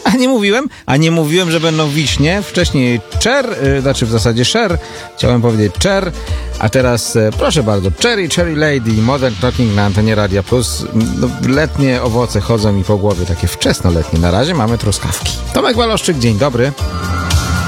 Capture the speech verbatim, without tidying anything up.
A nie mówiłem? A nie mówiłem, że będą wiśnie. Wcześniej Cher, yy, znaczy w zasadzie Cher. Chciałem powiedzieć Cher. A teraz yy, proszę bardzo, Cherry, Cherry Lady, Modern Talking na antenie Radia Plus. No, letnie owoce chodzą mi po głowie, takie wczesnoletnie. Na razie mamy truskawki. Tomek Waloszczyk, dzień dobry.